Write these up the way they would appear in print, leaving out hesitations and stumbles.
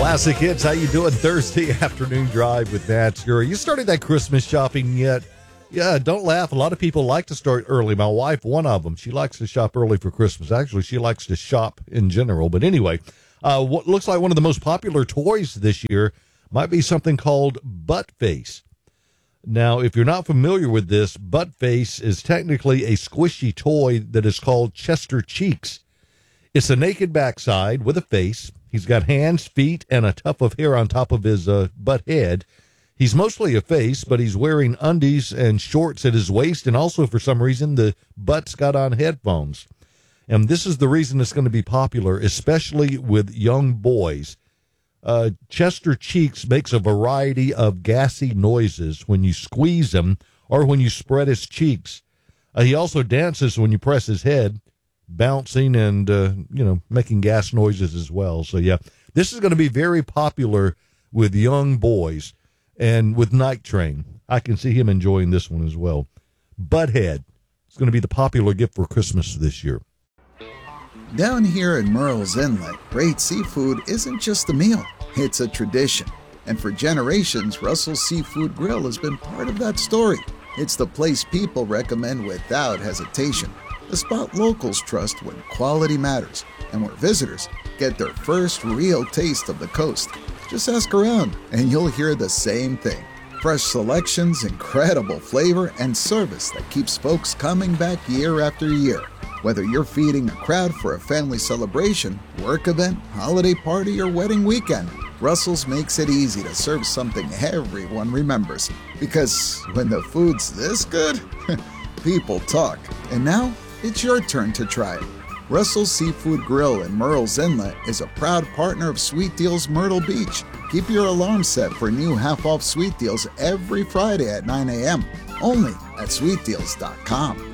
Classic Hits. How you doing? Thursday afternoon drive with Nat Scurry. You started that Christmas shopping yet? Yeah, don't laugh. A lot of people like to start early. My wife, one of them, she likes to shop early for Christmas. Actually, she likes to shop in general. But anyway, what looks like one of the most popular toys this year might be something called Butt Face. Now, if you're not familiar with this, Butt Face is technically a squishy toy that is called Chester Cheeks. It's a naked backside with a face. He's got hands, feet, and a tuft of hair on top of his butt head. He's mostly a face, but he's wearing undies and shorts at his waist, and also, for some reason, the butt's got on headphones. And this is the reason it's going to be popular, especially with young boys. Chester Cheeks makes a variety of gassy noises when you squeeze him or when you spread his cheeks. He also dances when you press his head, bouncing and, making gas noises as well. So, yeah, this is going to be very popular with young boys and with Night Train. I can see him enjoying this one as well. Butthead. It's going to be the popular gift for Christmas this year. Down here in Murrells Inlet, great seafood isn't just a meal, it's a tradition. And for generations, Russell's Seafood Grill has been part of that story. It's the place people recommend without hesitation. The spot locals trust when quality matters, and where visitors get their first real taste of the coast. Just ask around, and you'll hear the same thing. Fresh selections, incredible flavor, and service that keeps folks coming back year after year. Whether you're feeding a crowd for a family celebration, work event, holiday party, or wedding weekend, Russell's makes it easy to serve something everyone remembers. Because when the food's this good, people talk. And now, it's your turn to try it. Russell's Seafood Grill in Murrells Inlet is a proud partner of Sweet Deals Myrtle Beach. Keep your alarm set for new half-off Sweet Deals every Friday at 9 a.m. Only at sweetdeals.com.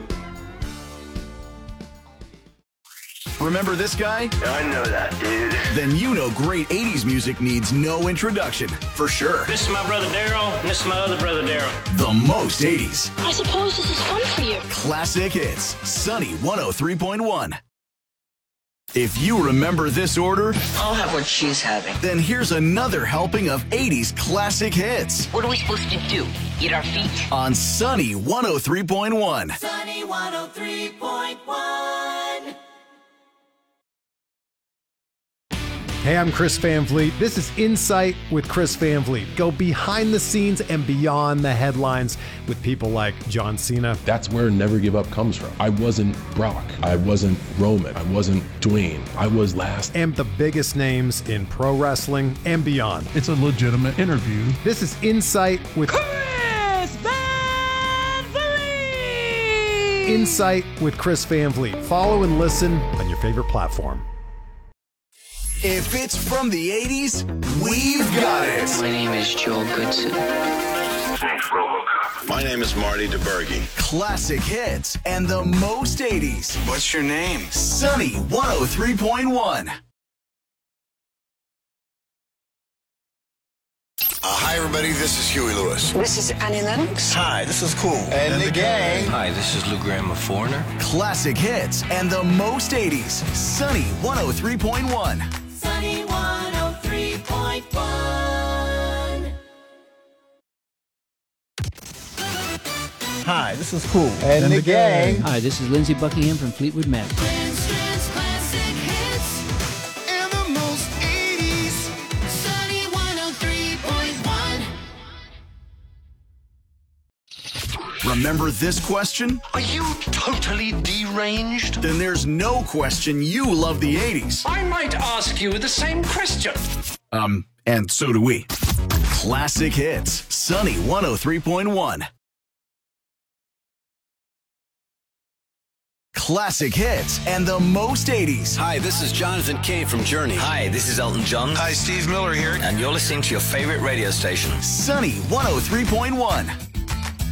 Remember this guy? I know that, dude. Then you know great 80s music needs no introduction, for sure. This is my brother Daryl, and this is my other brother Daryl. The most 80s. I suppose this is fun for you. Classic Hits, Sunny 103.1. If you remember this order, I'll have what she's having. then here's another helping of 80s classic hits What are we supposed to do? Eat our feet? on Sunny 103.1. Sunny 103.1. Hey, I'm Chris Van Vliet. This is Insight with Chris Van Vliet. Go behind the scenes and beyond the headlines with people like John Cena. That's where Never Give Up comes from. I wasn't Brock. I wasn't Roman. I wasn't Dwayne. I was last. And the biggest names in pro wrestling and beyond. It's a legitimate interview. This is Insight with Chris Van Vliet. Insight with Chris Van Vliet. Follow and listen on your favorite platform. If it's from the 80s, we've got it. My name is Joel Goodson. Thanks, RoboCop. My name is Marty DeBerge. Classic hits and the most 80s. What's your name? Sunny 103.1. Hi, everybody. This is Huey Lewis. This is Annie Lennox. Hi, this is Cool. And the gang. Hi, this is Lou Graham, a foreigner. Classic hits and the most 80s. Sunny 103.1. Sunny 103.1. Hi, this is Cool. And the gang. Hi, this is Lindsey Buckingham from Fleetwood Mac. Classic hits and the most 80s. Sunny 103.1. Remember this question? Are you totally deranged? Then there's no question you love the 80s. I might ask you the same question. And so do we. Classic hits, Sunny 103.1. Classic hits and the most 80s. Hi, this is Jonathan Kay from Journey. Hi, this is Elton John. Hi, Steve Miller here. And you're listening to your favorite radio station. Sunny 103.1.